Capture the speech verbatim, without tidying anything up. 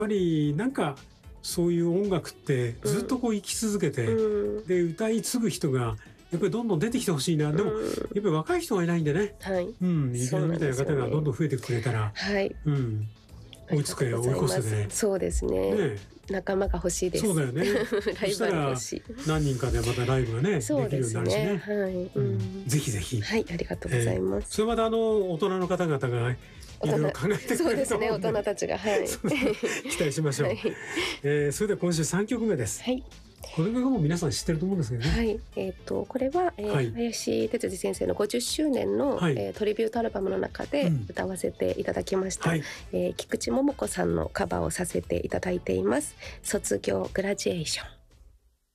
ぱりなんかそういう音楽ってずっとこう生き続けて、 うん、 で歌い継ぐ人がやっぱりどんどん出てきてほしいな。でも、うん、やっぱり若い人がいないんでね、 はい、 うん、池田みたいな方がどんどん増えてくれたら、 はい、 うん、追いつけ追い越せでね。 そうですね。ね、仲間が欲しいです。 そうだよね。 ライバル欲しい。 そしたら何人かでまたライブがね、 そうできるようになるしね。 はい、うん、 ぜひぜひ。 はい、ありがとうございます。 えー、それまたあの大人の方々がいろいろ考えてくれると思うので、 そうですね、大人たちが、はい、 期待しましょう。はい、えー、それでは今週さんきょくめです。はい。これがもう皆さん知ってると思うんですけどね。 はい、えっ、ー、とこれは、えーはい、林哲司先生のごじゅっしゅうねんの、はい、えー、トリビュートアルバムの中で歌わせていただきました。うん、はい、えー、菊池桃子さんのカバーをさせていただいています。卒業グラジュエーション。